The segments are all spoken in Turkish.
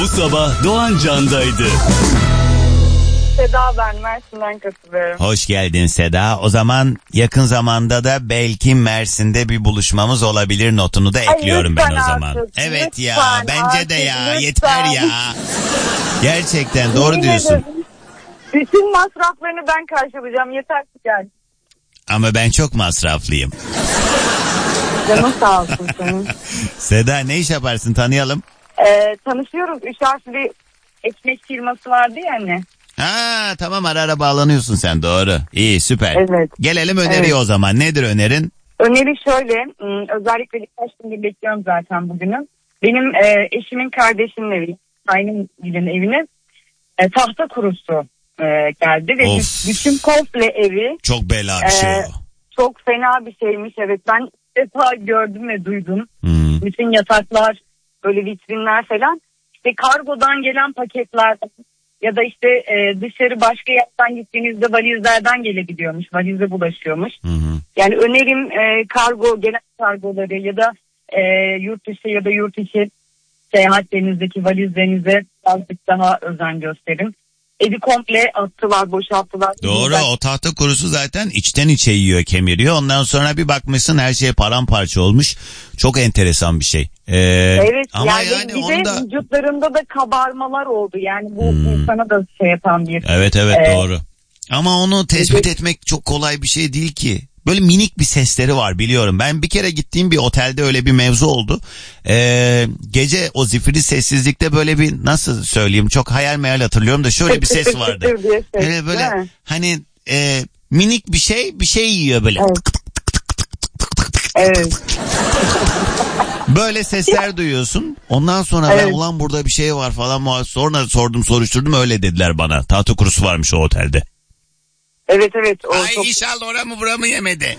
Bu sabah Doğan Can'daydı. Seda ben Mersin'den katılıyorum. Hoş geldin Seda. O zaman yakın zamanda da belki Mersin'de bir buluşmamız olabilir notunu da ekliyorum ben o zaman. Artık, evet lütfen, ya bence de ya lütfen. yeter ya. Gerçekten doğru diyorsun. Bütün masraflarını ben karşılayacağım, yeter ki gel. Ama ben çok masraflıyım. Canım sağ olsun senin. Seda ne iş yaparsın tanıyalım. Tanışıyoruz. 3 harfli bir ekmek firması vardı ya anne. Ha tamam ara bağlanıyorsun sen doğru. İyi süper. Evet. Gelelim öneriye evet. o zaman. Nedir önerin? Öneri şöyle. Özellikle birkaç gündür bekliyorum zaten bugünü. Benim eşimin kardeşinin evi, Aynıgil'in evine tahta kurusu geldi ve bütün komple evi. Çok bela bir şey o. Çok fena bir şeymiş evet. Ben ilk defa gördüm ve duydum. Bütün yataklar, böyle vitrinler falan. İşte kargodan gelen paketler ya da işte dışarı başka yerden gittiğinizde valizlerden gelebiliyormuş. Valize bulaşıyormuş. Yani önerim gelen kargoları ya da yurt dışı ya da yurt içi seyahatlerinizdeki valizlerinize birazcık daha özen gösterin. Evi komple attılar, boşalttılar. Doğru, o tahta kurusu zaten içten içe yiyor, kemiriyor. Ondan sonra bir bakmışsın her şey paramparça olmuş. Çok enteresan bir şey. Evet ama yani bir de vücutlarında da kabarmalar oldu. Yani bu insana da şey yapan bir... Evet doğru. Ama onu tespit etmek çok kolay bir şey değil ki. Böyle minik bir sesleri var biliyorum. Ben bir kere gittiğim bir otelde öyle bir mevzu oldu. Gece o zifiri sessizlikte böyle bir nasıl söyleyeyim çok hayal meyal hatırlıyorum da şöyle bir ses vardı. Böyle hani minik bir şey yiyor böyle. Evet. Böyle sesler duyuyorsun. Ondan sonra ben ulan burada bir şey var falan. Sonra soruşturdum öyle dediler bana. Tahta kurusu varmış o otelde. Evet. Ay inşallah oramı buramı yemedi.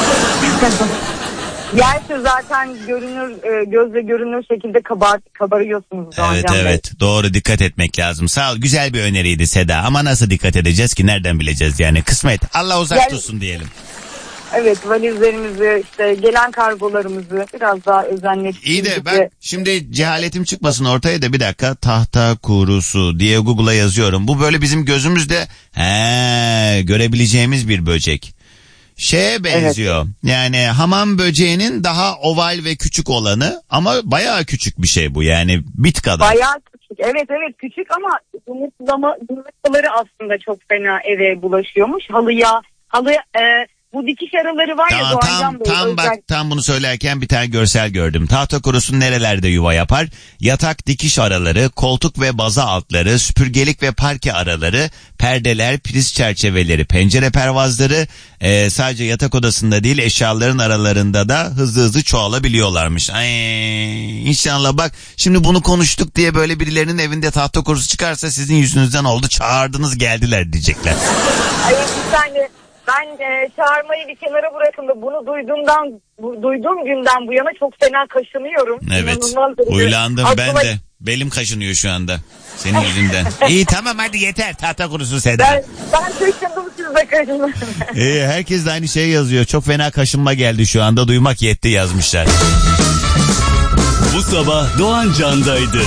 Gerçi zaten gözle görünür şekilde kabarıyorsunuz. Evet doğru dikkat etmek lazım. Sağ ol güzel bir öneriydi Seda ama nasıl dikkat edeceğiz ki nereden bileceğiz yani kısmet Allah uzak tutsun diyelim. Evet valizlerimizi işte gelen kargolarımızı biraz daha özenle. İyi de ben şimdi cehaletim çıkmasın ortaya da bir dakika tahta kurusu diye Google'a yazıyorum. Bu böyle bizim gözümüzde görebileceğimiz bir böcek. Şeye benziyor yani hamam böceğinin daha oval ve küçük olanı ama bayağı küçük bir şey bu yani bit kadar. Bayağı küçük evet küçük ama yumurtaları aslında çok fena eve bulaşıyormuş halı bu dikiş araları var ya Doğancan Bey. Tam bunu söylerken bir tane görsel gördüm. Tahta kurusu nerelerde yuva yapar? Yatak dikiş araları, koltuk ve baza altları, süpürgelik ve parke araları, perdeler, priz çerçeveleri, pencere pervazları sadece yatak odasında değil eşyaların aralarında da hızlı çoğalabiliyorlarmış. Ay, inşallah bak şimdi bunu konuştuk diye böyle birilerinin evinde tahta kurusu çıkarsa sizin yüzünüzden oldu çağırdınız geldiler diyecekler. Ay bir tane ben çağırmayı bir kenara bırakın da bunu duyduğum günden bu yana çok fena kaşınıyorum. Evet uylandım ben de belim kaşınıyor şu anda senin yüzünden. İyi tamam hadi yeter tahta kurusu Seda. Ben kaşındım siz de kaşındınız. Herkes de aynı şey yazıyor çok fena kaşınma geldi şu anda duymak yetti yazmışlar. Bu sabah Doğan Can'daydı.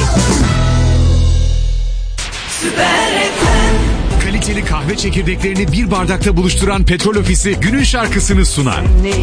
Kaliteli kahve çekirdeklerini bir bardakta buluşturan Petrol Ofisi günün şarkısını sunar.